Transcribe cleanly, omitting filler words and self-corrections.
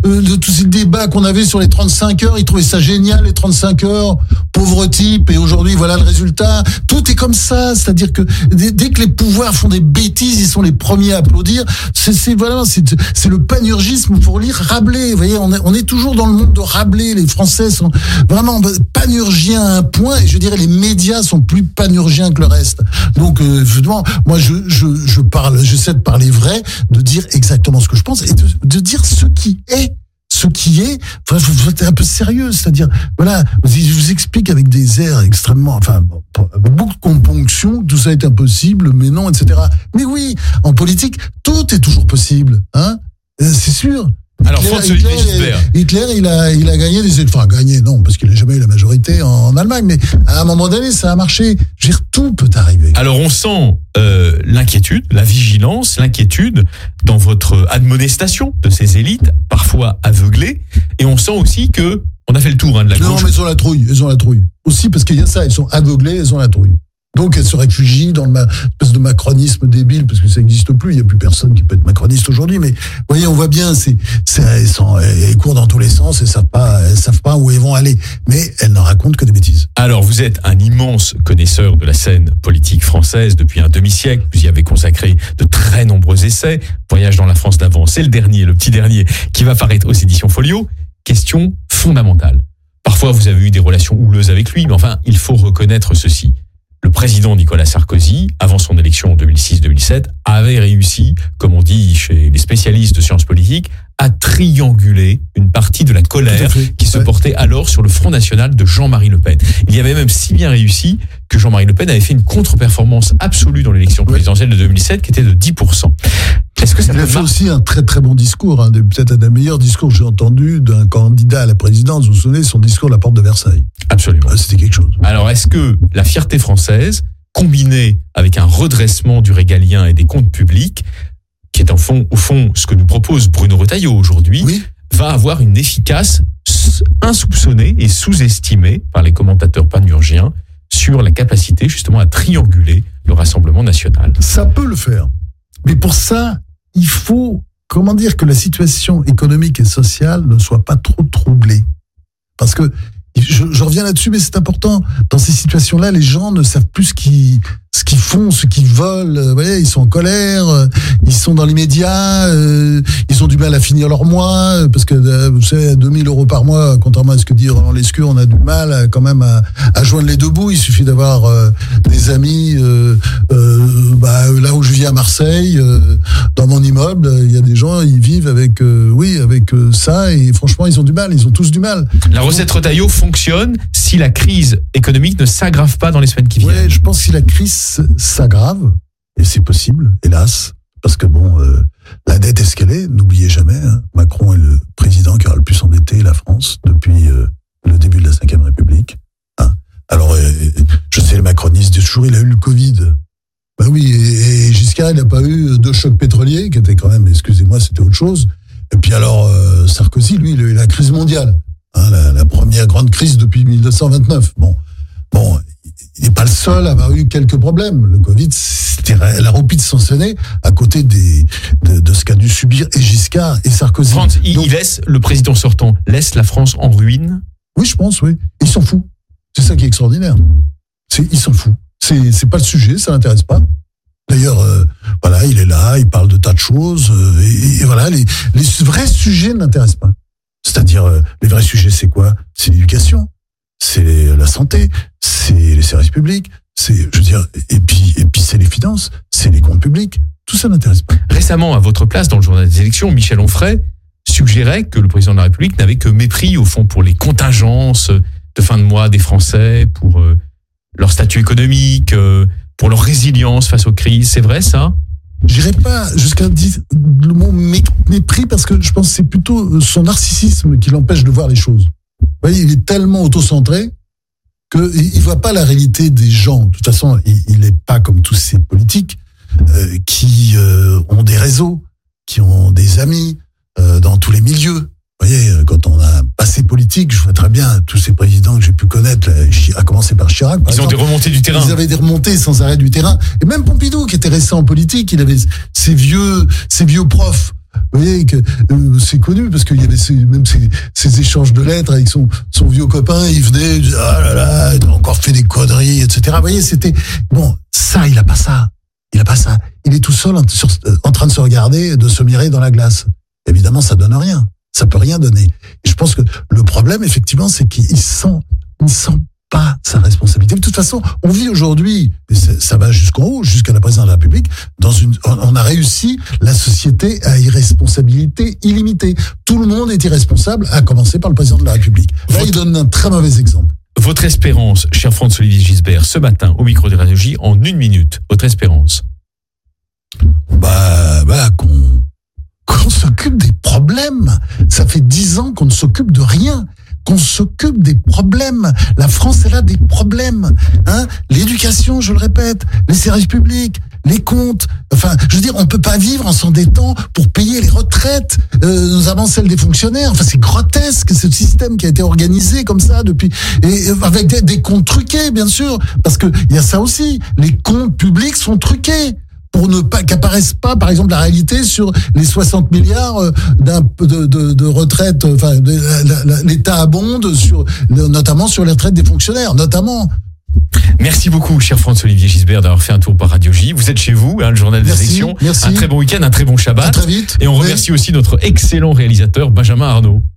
de tous ces débats qu'on avait sur les 35 heures. Ils trouvaient ça génial, les 35 heures. Pauvre type. Et aujourd'hui, voilà le résultat. Tout est comme ça. C'est-à-dire que dès que les pouvoirs font des bêtises, ils sont les premiers à applaudir. C'est le panurgisme pour lire Rabelais. Vous voyez, on est toujours dans le monde de Rabelais. Les Français sont vraiment panurgiens à un point. Et je dirais, les médias sont plus panurgiens que le reste. Donc, évidemment, moi, j'essaie de parler vrai, de dire exactement ce que je pense et de dire ce qui est. Enfin, vous êtes un peu sérieux, c'est-à-dire, voilà, je vous explique avec des airs extrêmement, avec beaucoup de componction, tout ça est impossible, mais non, etc. Mais oui, en politique, tout est toujours possible, hein, c'est sûr. Alors, Hitler, il a gagné gagné, non, parce qu'il n'a jamais eu la majorité en Allemagne, mais à un moment donné, ça a marché. Je veux dire, tout peut arriver. Alors, on sent l'inquiétude, la vigilance, l'inquiétude dans votre admonestation de ces élites, parfois aveuglées, et on sent aussi que on a fait le tour de la gauche. Non, mais ils ont la trouille. Aussi, parce qu'il y a ça, ils sont aveuglés, ils ont la trouille. Donc, elles se réfugient dans espèce de macronisme débile, parce que ça n'existe plus. Il n'y a plus personne qui peut être macroniste aujourd'hui. Mais, vous voyez, on voit bien, elles courent dans tous les sens, elles savent pas où elles vont aller. Mais elles ne racontent que des bêtises. Alors, vous êtes un immense connaisseur de la scène politique française depuis un demi-siècle. Vous y avez consacré de très nombreux essais. Voyage dans la France d'avant, c'est le petit dernier, qui va paraître aux éditions Folio. Question fondamentale. Parfois, vous avez eu des relations houleuses avec lui, mais enfin, il faut reconnaître ceci. Le président Nicolas Sarkozy, avant son élection en 2006-2007, avait réussi, comme on dit chez les spécialistes de sciences politiques, à trianguler une partie de la colère qui se portait alors sur le Front National de Jean-Marie Le Pen. Il y avait même si bien réussi que Jean-Marie Le Pen avait fait une contre-performance absolue dans l'élection présidentielle de 2007 qui était de 10%. Est-ce que ça Il a fait aussi un très très bon discours, peut-être un des meilleurs discours que j'ai entendu d'un candidat à la présidence. Vous vous souvenez, son discours à la porte de Versailles. Absolument. C'était quelque chose. Alors, est-ce que la fierté française, combinée avec un redressement du régalien et des comptes publics, qui est au fond ce que nous propose Bruno Retailleau aujourd'hui, va avoir une efficace insoupçonnée et sous-estimée par les commentateurs panurgiens sur la capacité justement à trianguler le Rassemblement national? Ça peut le faire. Mais pour ça, il faut, que la situation économique et sociale ne soit pas trop troublée. Parce que, je reviens là-dessus, mais c'est important. Dans ces situations-là, les gens ne savent plus ce qu'ils font, ce qu'ils veulent. Vous voyez, ils sont en colère, ils sont dans les médias, ils ont du mal à finir leur mois, parce que, vous savez, 2 000 € par mois, contrairement à ce que dit Roland Lescure, on a du mal quand même à joindre les deux bouts. Il suffit d'avoir des amis, là où je vis à Marseille, dans mon immeuble, il y a des gens, ils vivent avec ça, et franchement, ils ont du mal, ils ont tous du mal. La recette Retailleau fonctionne si la crise économique ne s'aggrave pas dans les semaines qui viennent. Ouais, je pense que si la crise s'aggrave, et c'est possible, hélas, parce que la dette est ce qu'elle est, n'oubliez jamais, Macron est le président qui aura le plus endetté la France depuis le début de la Ve République. Alors, je sais, le macroniste, toujours, il a eu le Covid. Ben oui, et Giscard, il n'a pas eu de choc pétrolier, qui était quand même, excusez-moi, c'était autre chose. Et puis alors, Sarkozy, lui, il a eu la crise mondiale, la première grande crise depuis 1929. Bon, il n'est pas le seul à avoir eu quelques problèmes. Le Covid, c'était la roupie de Sansonnet à côté de ce qu'a dû subir et Giscard et Sarkozy. France, le président sortant laisse la France en ruine? Oui, je pense, oui. Il s'en fout. C'est ça qui est extraordinaire. Il s'en fout. C'est pas le sujet, ça l'intéresse pas. D'ailleurs, il est là, il parle de tas de choses, et voilà, les vrais sujets ne l'intéressent pas. C'est-à-dire, les vrais sujets, c'est quoi? C'est l'éducation, c'est la santé, c'est les services publics, et puis c'est les finances, c'est les comptes publics. Tout ça n'intéresse pas. Récemment, à votre place, dans le journal des élections, Michel Onfray suggérait que le président de la République n'avait que mépris, au fond, pour les contingences de fin de mois des Français, pour leur statut économique, pour leur résilience face aux crises. C'est vrai, ça? J'irai pas jusqu'à dire le mot mépris, parce que je pense que c'est plutôt son narcissisme qui l'empêche de voir les choses. Vous voyez, il est tellement autocentré qu'il ne voit pas la réalité des gens. De toute façon, il n'est pas comme tous ces politiques qui ont des réseaux, qui ont des amis dans tous les milieux. Vous voyez, quand on a un passé politique, je vois très bien tous ces présidents que j'ai pu connaître, à commencer par Chirac. Ils ont des remontées du terrain. Ils avaient des remontées sans arrêt du terrain. Et même Pompidou, qui était resté en politique, il avait ses vieux profs. Vous voyez que c'est connu parce qu'il y avait ces échanges de lettres avec son vieux copain. Il venait, il disait, ah là là, il a encore fait des conneries, etc. Vous voyez, c'était bon. Ça, il a pas ça. Il a pas ça. Il est tout seul en train de se regarder, de se mirer dans la glace. Évidemment, ça donne rien. Ça peut rien donner. Et je pense que le problème, effectivement, c'est qu'il sent pas sa responsabilité. De toute façon, on vit aujourd'hui, et ça va jusqu'en haut, jusqu'à la présidence de la République, on a réussi la société à irresponsabilité illimitée. Tout le monde est irresponsable, à commencer par le président de la République. Là, il donne un très mauvais exemple. Votre espérance, cher Franz-Olivier Gisbert, ce matin, au micro de Radio J, en 1 minute, votre espérance? Qu'on s'occupe des problèmes. Ça fait 10 ans qu'on ne s'occupe de rien. Qu'on s'occupe des problèmes. La France, elle a des problèmes. L'éducation, je le répète, les services publics, les comptes. Enfin, je veux dire, on peut pas vivre en s'endettant pour payer les retraites, notamment celles des fonctionnaires. Enfin, c'est grotesque, ce système qui a été organisé comme ça depuis, et avec des comptes truqués, bien sûr, parce que il y a ça aussi. Les comptes publics sont truqués. Pour ne pas qu'apparaisse pas, par exemple, la réalité sur les 60 milliards de retraite, enfin, l'État abonde notamment sur les retraites des fonctionnaires, notamment. Merci beaucoup, cher Franz-Olivier Gisbert, d'avoir fait un tour par Radio J. Vous êtes chez vous, le journal des élections. Merci. Un très bon week-end, un très bon Shabbat. À très vite. Et on remercie aussi notre excellent réalisateur, Benjamin Arnaud.